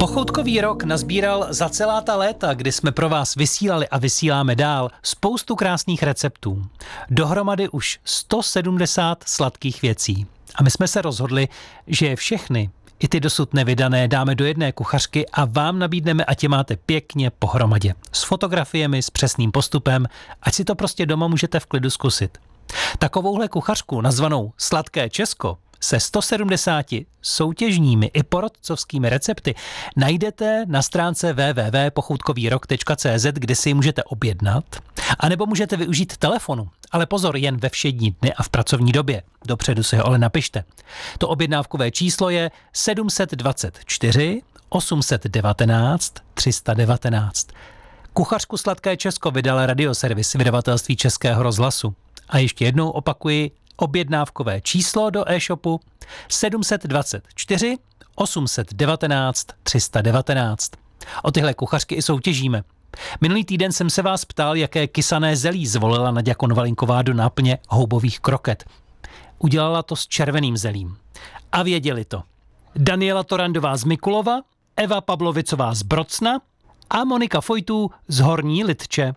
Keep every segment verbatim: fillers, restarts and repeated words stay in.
Pochoutkový rok nazbíral za celá ta léta, kdy jsme pro vás vysílali a vysíláme dál spoustu krásných receptů. Dohromady už sto sedmdesát sladkých věcí. A my jsme se rozhodli, že je všechny, i ty dosud nevydané, dáme do jedné kuchařky a vám nabídneme, ať je máte pěkně pohromadě. S fotografiemi, s přesným postupem, ať si to prostě doma můžete v klidu zkusit. Takovouhle kuchařku nazvanou Sladké Česko se sto sedmdesáti soutěžními i porodcovskými recepty najdete na stránce w w w tečka pochoutkovýrok tečka c z, kde si ji můžete objednat, anebo můžete využít telefonu. Ale pozor, jen ve všední dny a v pracovní době. Dopředu si ho ale napište. To objednávkové číslo je sedm set dvacet čtyři osm set devatenáct tři sta devatenáct. Kuchařku Sladké Česko vydal Radioservis vydavatelství Českého rozhlasu. A ještě jednou opakuji, objednávkové číslo do e-shopu sedm set dvacet čtyři osm set devatenáct tři sta devatenáct. O tyhle kuchařky i soutěžíme. Minulý týden jsem se vás ptal, jaké kysané zelí zvolila Naďa Konvalinková do náplně houbových kroket. Udělala to s červeným zelím. A věděli to Daniela Torandová z Mikulova, Eva Pavlovicová z Brocna a Monika Fojtů z Horní Lidče.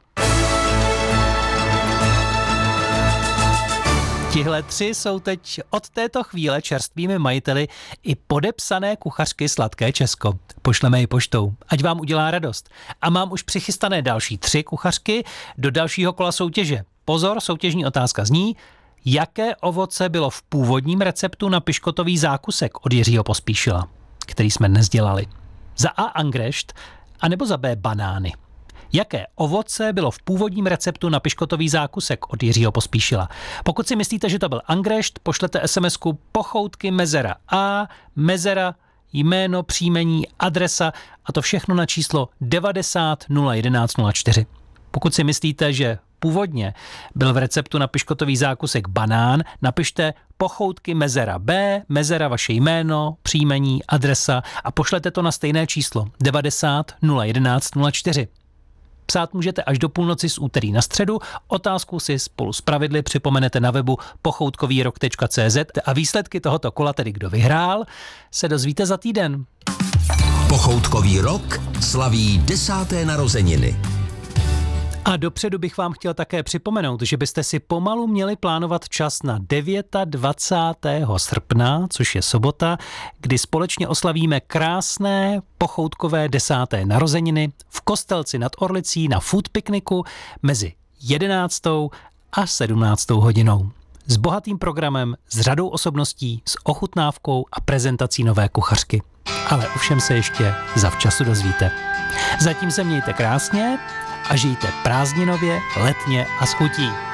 Tihle tři jsou teď od této chvíle čerstvými majiteli i podepsané kuchařky Sladké Česko. Pošleme ji poštou, ať vám udělá radost. A mám už přichystané další tři kuchařky do dalšího kola soutěže. Pozor, soutěžní otázka zní, jaké ovoce bylo v původním receptu na piškotový zákusek od Jiřího Pospíšila, který jsme dnes dělali. Za A angrešt, anebo za B banány. Jaké ovoce bylo v původním receptu na piškotový zákusek od Jiřího Pospíšila? Pokud si myslíte, že to byl angrešt, pošlete SMSku pochoutky mezera A, mezera, jméno, příjmení, adresa a to všechno na číslo devadesát nula jedenáct nula čtyři. Pokud si myslíte, že původně byl v receptu na piškotový zákusek banán, napište pochoutky mezera B, mezera vaše jméno, příjmení, adresa a pošlete to na stejné číslo devadesát nula jedenáct nula čtyři. Psát můžete až do půlnoci z úterý na středu. Otázku si spolu s pravidly připomenete na webu pochoutkovýrok tečka c z a výsledky tohoto kola, tedy kdo vyhrál, se dozvíte za týden. Pochoutkový rok slaví desáté narozeniny. A dopředu bych vám chtěl také připomenout, že byste si pomalu měli plánovat čas na dvacátého devátého srpna, což je sobota, kdy společně oslavíme krásné pochoutkové desáté narozeniny v Kostelci nad Orlicí na food pikniku mezi jedenáctou a sedmnáctou hodinou. S bohatým programem, s řadou osobností, s ochutnávkou a prezentací nové kuchařky. Ale o všem se ještě zavčasu dozvíte. Zatím se mějte krásně a žijte prázdninově, letně a s chutí.